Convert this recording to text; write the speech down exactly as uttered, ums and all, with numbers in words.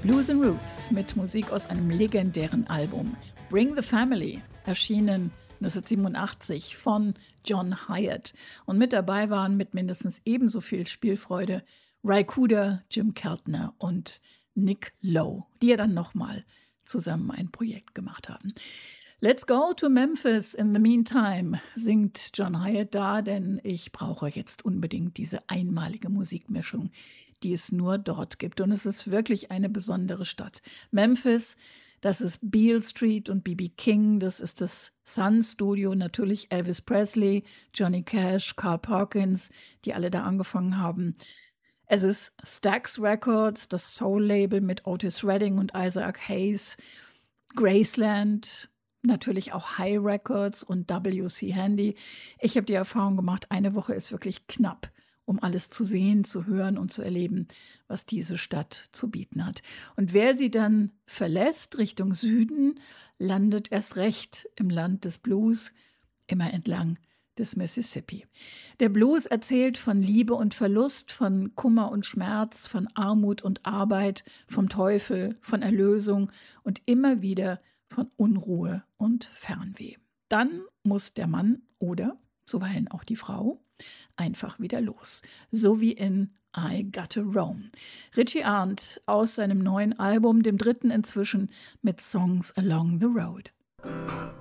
Blues and Roots mit Musik aus einem legendären Album. Bring the Family, erschienen neunzehnhundertsiebenundachtzig von John Hiatt. Und mit dabei waren mit mindestens ebenso viel Spielfreude Ry Cooder, Jim Keltner und Nick Lowe, die ja dann nochmal zusammen ein Projekt gemacht haben. Let's go to Memphis in the meantime, singt John Hiatt da, denn ich brauche jetzt unbedingt diese einmalige Musikmischung, die es nur dort gibt. Und es ist wirklich eine besondere Stadt. Memphis, das ist Beale Street und B B King, das ist das Sun Studio, natürlich Elvis Presley, Johnny Cash, Carl Perkins, die alle da angefangen haben. Es ist Stax Records, das Soul-Label mit Otis Redding und Isaac Hayes, Graceland, natürlich auch High Records und W C Handy. Ich habe die Erfahrung gemacht, eine Woche ist wirklich knapp, um alles zu sehen, zu hören und zu erleben, was diese Stadt zu bieten hat. Und wer sie dann verlässt Richtung Süden, landet erst recht im Land des Blues, immer entlang des Mississippi. Der Blues erzählt von Liebe und Verlust, von Kummer und Schmerz, von Armut und Arbeit, vom Teufel, von Erlösung und immer wieder von Unruhe und Fernweh. Dann muss der Mann oder zuweilen auch die Frau einfach wieder los. So wie in I Gotta Roam. Richie Arndt aus seinem neuen Album, dem dritten inzwischen, mit Songs Along the Road.